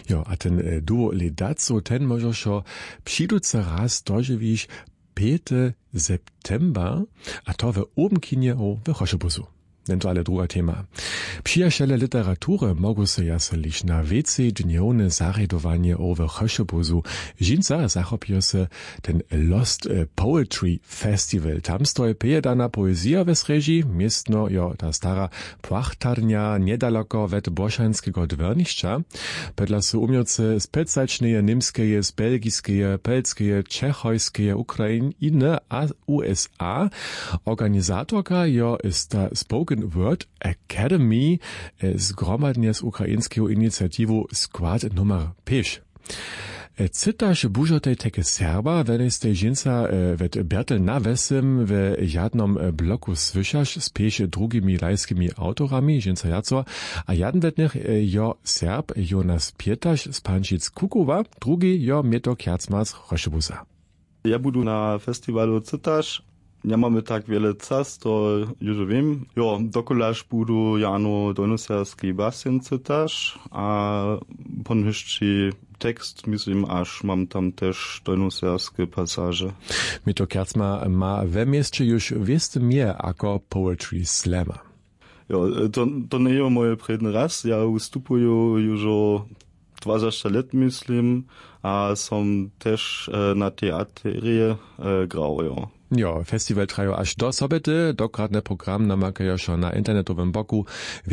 Jo, a ten duo Ledaco, ten możesz przyjduce raz dożywić 5. september, a to w Obenkinie w Choszebuzu. To ale druga tema. Przyjaciele literatury mogą się jaselić na więcej dniowne zaredowanie o Choszebuzu. Żinca zachopił się ten Lost Poetry Festival. Tam stoi pejedana poezja w reżii, miestno, ta stara płachtarnia niedaleko wet boszanskiego dwerniszcza. Pedla są umiejętce z pedzacznej, niemskie, z belgijskie, pelskie, czechojskie, Ukrainy a USA. Organizatorka jest ta Spoken Word Academy zgromadnie z ukraińskiego inicjativu Skład numer 5. Cytaš bužotej teke Serba, wenn es tej žinca vet Bertel Navesem w jadnom bloku słyszasz z 5 drugimi lajskimi autorami, žinca jaco, a jeden vetnich jo Serb Jonas Pietaš z Pančic Kukowa, drugi jo Mieto Kjacma z Choszebuza. Ja budu na festiwalu Cytaš. Nie mamy tak wiele czas, to już wiem. Jo, dokolaż budu Jano Donosarski basen cytasz, a ponhyszczy tekst, myslím, aż mam tam też donosarskie pasaże. Mieto Kjacma ma we mieście już wieste mnie jako poetry slammer. Jo, to nie jest moje przedni raz. Ja ustupuję już o 20 lat, myslím, a som też na teatrie grał, jo. Jo, festival trajo aż do soboty, dokładny program namakają się na internetowym boku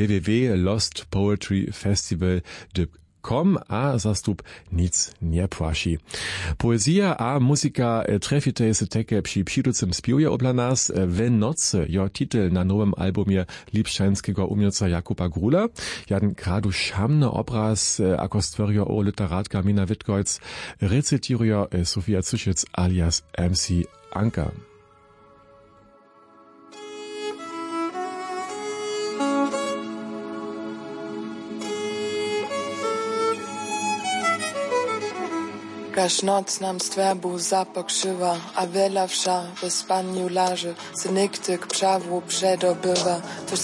www.lostpoetryfestival.com, a zastup nic nie płaci. Poezja a muzyka trefite się takie przy przyjducym spiwie obla nas. W nocy jo titel na nowym albumie lipszczanskiego umiejca Jakuba Grula. Jeden gradu szamny obraz, ako stworjo o literatka Mina Witkojc, recytirujo Sofia Zuszyc alias MC Anka. Kaž noc nam stwerbu zapokrzyła, a wiela wsza w spaniu laży, se nikt k prawu przedobywa.